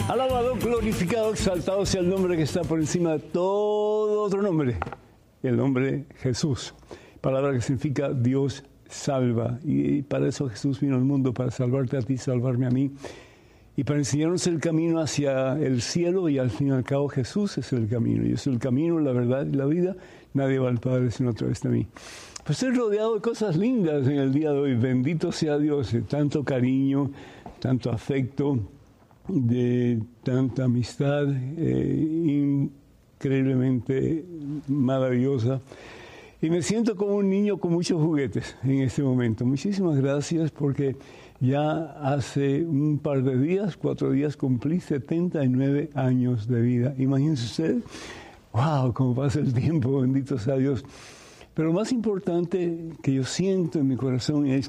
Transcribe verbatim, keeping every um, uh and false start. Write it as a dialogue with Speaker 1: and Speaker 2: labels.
Speaker 1: Alabado, glorificado, exaltado sea el nombre que está por encima de todo otro nombre, el nombre Jesús. Palabra que significa Dios salva. Y para eso Jesús vino al mundo, para salvarte a ti, salvarme a mí. Y para enseñarnos el camino hacia el cielo, y al fin y al cabo Jesús es el camino. Yo soy el camino, la verdad y la vida. Nadie va al Padre sino a través de mí. Pues estoy rodeado de cosas lindas en el día de hoy. Bendito sea Dios, de tanto cariño, tanto afecto, de tanta amistad eh, increíblemente maravillosa. Y me siento como un niño con muchos juguetes en este momento. Muchísimas gracias, porque ya hace un par de días, cuatro días, cumplí setenta y nueve años de vida. Imagínense ustedes, wow, cómo pasa el tiempo, bendito sea Dios. Pero lo más importante que yo siento en mi corazón es